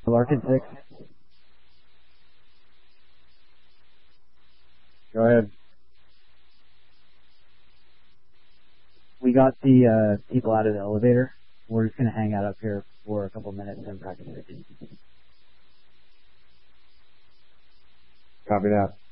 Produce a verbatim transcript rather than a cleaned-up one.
Larkin six. Go ahead. We got the uh, people out of the elevator. We're just going to hang out up here for a couple minutes and practice it. Copy that.